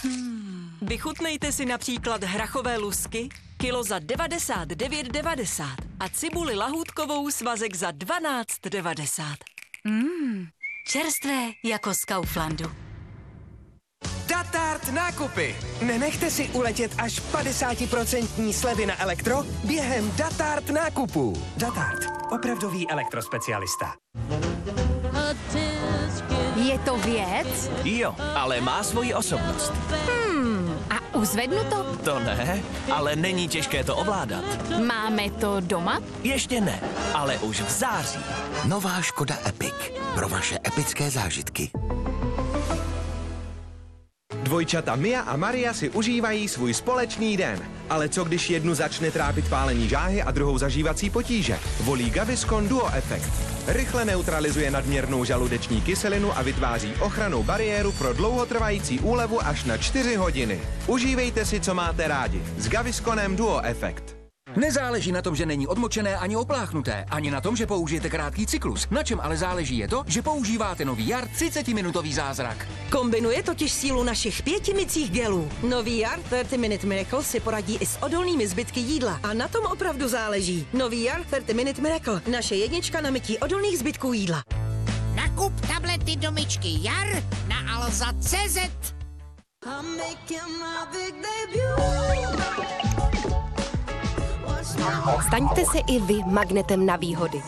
Vychutnejte si například hrachové lusky, kilo za 99,90 a cibuli lahůdkovou svazek za 12,90. Čerstvé jako z Kauflandu. Datart nákupy. Nenechte si uletět až 50% slevy na elektro během Datart nákupů. Datart. Opravdový elektrospecialista. Je to věc? Jo, ale má svoji osobnost. A uzvednu to? To ne, ale není těžké to ovládat. Máme to doma? Ještě ne, ale už v září. Nová Škoda Epic. Pro vaše epické zážitky. Dvojčata Mia a Maria si užívají svůj společný den. Ale co když jednu začne trápit pálení žáhy a druhou zažívací potíže? Volí Gaviscon Duo Effect. Rychle neutralizuje nadměrnou žaludeční kyselinu a vytváří ochrannou bariéru pro dlouhotrvající úlevu až na 4 hodiny. Užívejte si, co máte rádi. S Gavisconem Duo Effect. Nezáleží na tom, že není odmočené ani opláchnuté, ani na tom, že použijete krátký cyklus. Na čem ale záleží je to, že používáte nový Jar 30-minutový zázrak. Kombinuje totiž sílu našich 5 mycích gelů. Nový Jar 30 Minute Miracle si poradí i s odolnými zbytky jídla. A na tom opravdu záleží. Nový Jar 30 Minute Miracle. Naše jednička na mytí odolných zbytků jídla. Nakup tablety do myčky Jar na Alza.cz. Staňte se i vy magnetem na výhody.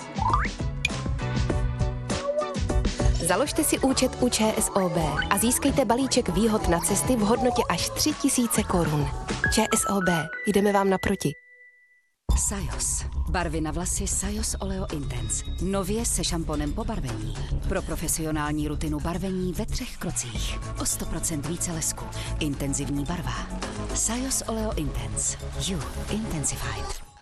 Založte si účet u ČSOB a získejte balíček výhod na cesty v hodnotě až 3 000 korun. ČSOB, jdeme vám naproti. Sajos. Barvy na vlasy Sajos Oleo Intense. Nově se šamponem po barvení. Pro profesionální rutinu barvení ve 3 krocích. O 100% více lesku. Intenzivní barva. Sajos Oleo Intense. You Intensified.